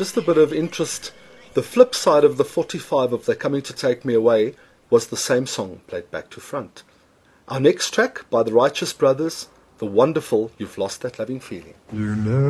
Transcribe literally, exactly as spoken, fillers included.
just a bit of interest. The flip side of the forty-five of They're Coming to Take Me Away was the same song played back to front. Our next track by the Righteous Brothers, the wonderful You've Lost That Loving Feeling. You know